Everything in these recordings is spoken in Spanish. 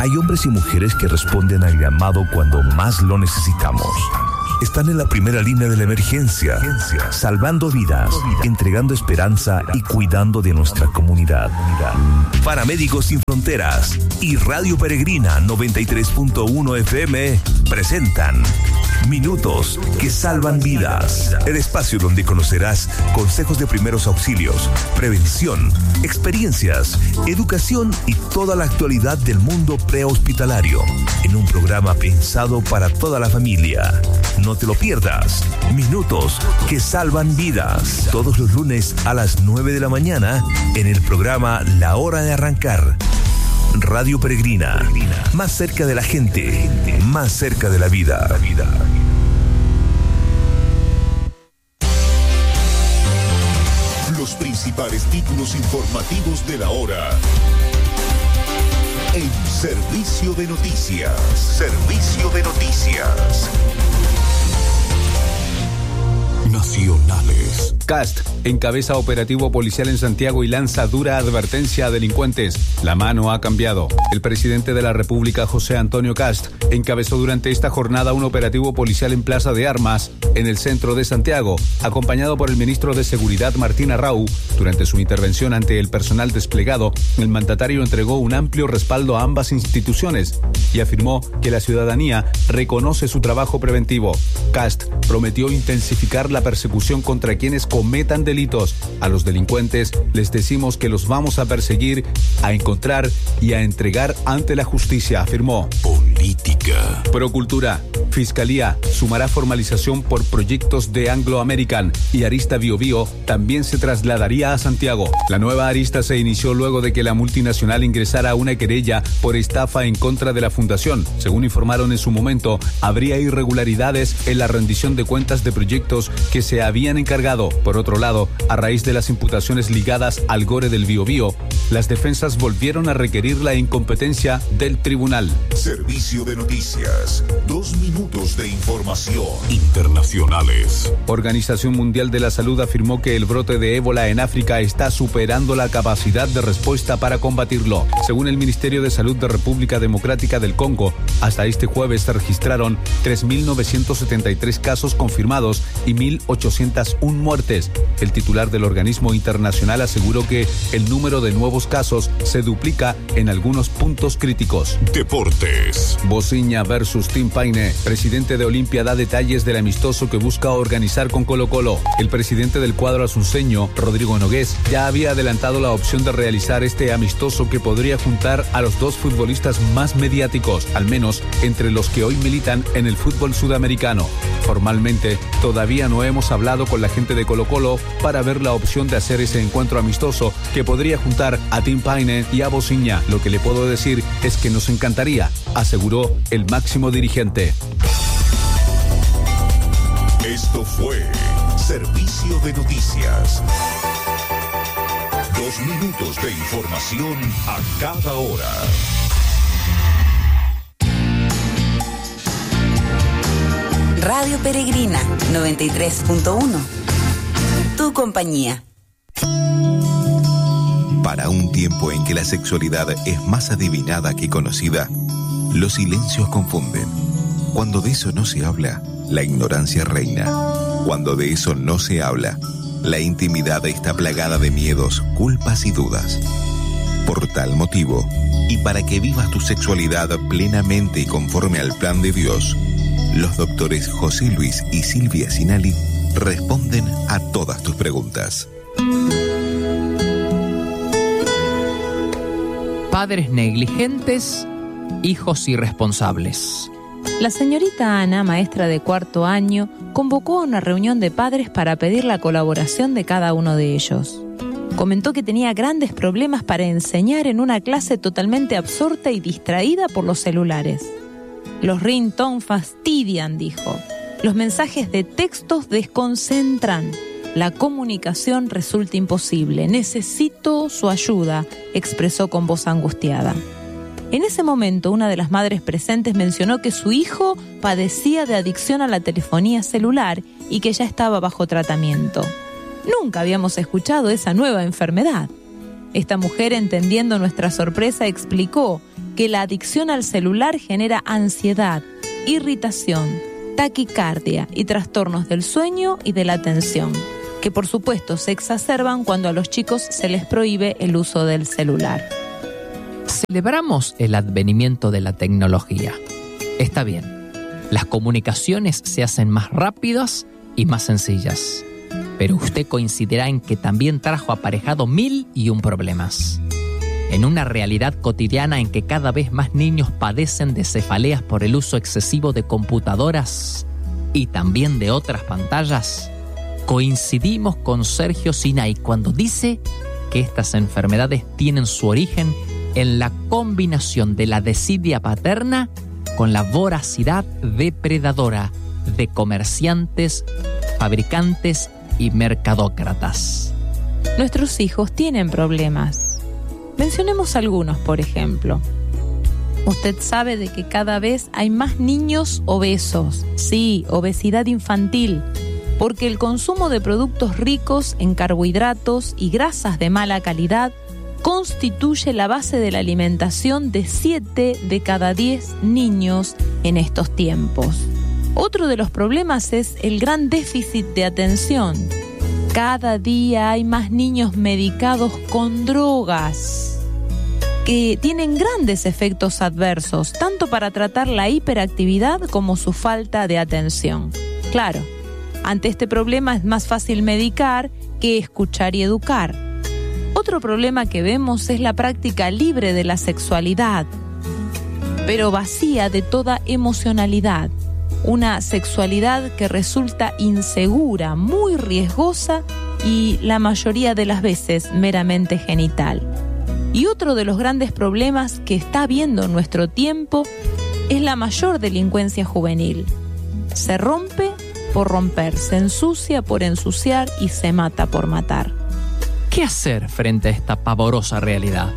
Hay hombres y mujeres que responden al llamado cuando más lo necesitamos. Están en la primera línea de la emergencia, salvando vidas, entregando esperanza y cuidando de nuestra comunidad. Paramédicos Sin Fronteras y Radio Peregrina 93.1 FM presentan Minutos que Salvan Vidas. El espacio donde conocerás consejos de primeros auxilios, prevención, experiencias, educación y toda la actualidad del mundo prehospitalario. En un programa pensado para toda la familia. No te lo pierdas. Minutos que Salvan Vidas. Todos los lunes a las 9 de la mañana en el programa La Hora de Arrancar. Radio Peregrina. Más cerca de la gente. Más cerca de la vida. Los principales títulos informativos de la hora. En Servicio de Noticias. Servicio de Noticias. Nacionales. Cast encabeza operativo policial en Santiago y lanza dura advertencia a delincuentes. La mano ha cambiado. El presidente de la República, José Antonio Cast, encabezó durante esta jornada un operativo policial en Plaza de Armas, en el centro de Santiago, acompañado por el ministro de Seguridad, Martín Arrau. Durante su intervención ante el personal desplegado, el mandatario entregó un amplio respaldo a ambas instituciones y afirmó que la ciudadanía reconoce su trabajo preventivo. Cast prometió intensificar la persecución contra quienes cometan delitos. A los delincuentes les decimos que los vamos a perseguir, a encontrar y a entregar ante la justicia, afirmó. Política. Procultura. Fiscalía sumará formalización por proyectos de Anglo American y Arista Biobío también se trasladaría a Santiago. La nueva arista se inició luego de que la multinacional ingresara una querella por estafa en contra de la fundación. Según informaron en su momento, habría irregularidades en la rendición de cuentas de proyectos que se habían encargado. Por otro lado, a raíz de las imputaciones ligadas al gore del Biobío, las defensas volvieron a requerir la incompetencia del tribunal. Servicio de Noticias. 2 minutos de información. Internacionales. Organización Mundial de la Salud afirmó que el brote de ébola en África está superando la capacidad de respuesta para combatirlo. Según el Ministerio de Salud de República Democrática del Congo, hasta este jueves se registraron 3.973 casos confirmados y 1.801 muertes. El titular del organismo internacional aseguró que el número de nuevos casos se duplica en algunos puntos críticos. Deportes. Bociña versus Tim Paine. Presidente de Olimpia da detalles del amistoso que busca organizar con Colo-Colo. El presidente del cuadro asunceño, Rodrigo Nogués, ya había adelantado la opción de realizar este amistoso que podría juntar a los dos futbolistas más mediáticos, al menos entre los que hoy militan en el fútbol sudamericano. Formalmente, todavía no hemos hablado con la gente de Colo-Colo para ver la opción de hacer ese encuentro amistoso que podría juntar a Tim Paine y a Bociña. Lo que le puedo decir es que nos encantaría, aseguró el máximo dirigente. Esto fue Servicio de Noticias. 2 minutos de información a cada hora. Radio Peregrina 93.1. Tu compañía. Para un tiempo en que la sexualidad es más adivinada que conocida, los silencios confunden. Cuando de eso no se habla, la ignorancia reina. Cuando de eso no se habla, la intimidad está plagada de miedos, culpas y dudas. Por tal motivo, y para que vivas tu sexualidad plenamente y conforme al plan de Dios, los doctores José Luis y Silvia Sinali responden a todas tus preguntas. Padres negligentes, hijos irresponsables. La señorita Ana, maestra de 4º año, convocó a una reunión de padres para pedir la colaboración de cada uno de ellos. Comentó que tenía grandes problemas para enseñar en una clase totalmente absorta y distraída por los celulares. Los ringtone fastidian, dijo. Los mensajes de textos desconcentran. La comunicación resulta imposible. Necesito su ayuda, expresó con voz angustiada. En ese momento, una de las madres presentes mencionó que su hijo padecía de adicción a la telefonía celular y que ya estaba bajo tratamiento. Nunca habíamos escuchado esa nueva enfermedad. Esta mujer, entendiendo nuestra sorpresa, explicó que la adicción al celular genera ansiedad, irritación, taquicardia y trastornos del sueño y de la atención, que por supuesto se exacerban cuando a los chicos se les prohíbe el uso del celular. Celebramos el advenimiento de la tecnología. Está bien, las comunicaciones se hacen más rápidas y más sencillas, pero usted coincidirá en que también trajo aparejado 1001 problemas. En una realidad cotidiana en que cada vez más niños padecen de cefaleas por el uso excesivo de computadoras y también de otras pantallas, coincidimos con Sergio Sinay cuando dice que estas enfermedades tienen su origen en la combinación de la desidia paterna con la voracidad depredadora de comerciantes, fabricantes y mercadócratas. Nuestros hijos tienen problemas. Mencionemos algunos, por ejemplo. Usted sabe de que cada vez hay más niños obesos. Sí, obesidad infantil. Porque el consumo de productos ricos en carbohidratos y grasas de mala calidad constituye la base de la alimentación de 7 de cada 10 niños en estos tiempos. Otro de los problemas es el gran déficit de atención. Cada día hay más niños medicados con drogas que tienen grandes efectos adversos, tanto para tratar la hiperactividad como su falta de atención. Claro, ante este problema es más fácil medicar que escuchar y educar. Otro problema que vemos es la práctica libre de la sexualidad, pero vacía de toda emocionalidad. Una sexualidad que resulta insegura, muy riesgosa y la mayoría de las veces meramente genital. Y otro de los grandes problemas que está habiendo en nuestro tiempo es la mayor delincuencia juvenil. Se rompe por romper, se ensucia por ensuciar y se mata por matar. ¿Qué hacer frente a esta pavorosa realidad?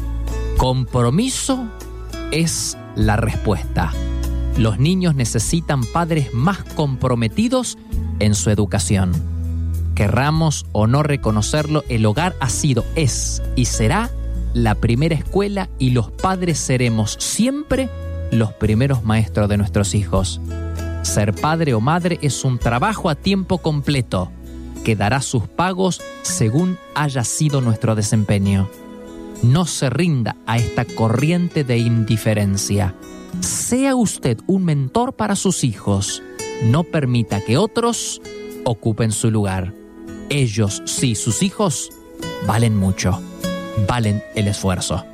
Compromiso es la respuesta. Los niños necesitan padres más comprometidos en su educación. Querramos o no reconocerlo, el hogar ha sido, es y será la primera escuela y los padres seremos siempre los primeros maestros de nuestros hijos. Ser padre o madre es un trabajo a tiempo completo que dará sus pagos según haya sido nuestro desempeño. No se rinda a esta corriente de indiferencia. Sea usted un mentor para sus hijos. No permita que otros ocupen su lugar. Ellos, sí, sus hijos, valen mucho. Valen el esfuerzo.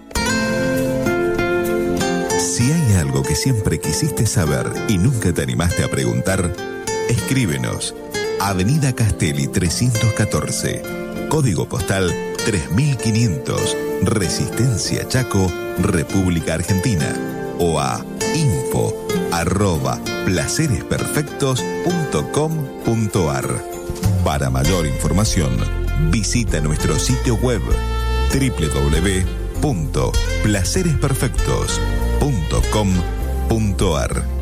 Si hay algo que siempre quisiste saber y nunca te animaste a preguntar, escríbenos. Avenida Castelli 314, código postal 3500, Resistencia Chaco, República Argentina, o a info@placeresperfectos.com.ar. Para mayor información, visita nuestro sitio web www.placeresperfectos.com.ar.